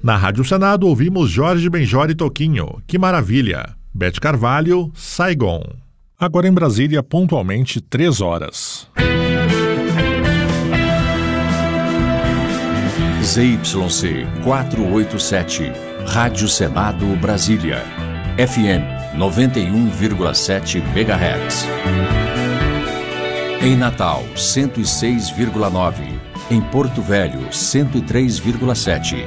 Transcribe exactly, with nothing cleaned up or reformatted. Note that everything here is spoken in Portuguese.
Na Rádio Senado ouvimos Jorge Benjor e Toquinho, Que Maravilha. Beth Carvalho, Saigon. Agora em Brasília, pontualmente três horas. Z Y C quatrocentos e oitenta e sete, Rádio Senado Brasília, F M noventa e um vírgula sete megahertz. Em Natal, cento e seis vírgula nove. Em Porto Velho, cento e três vírgula sete.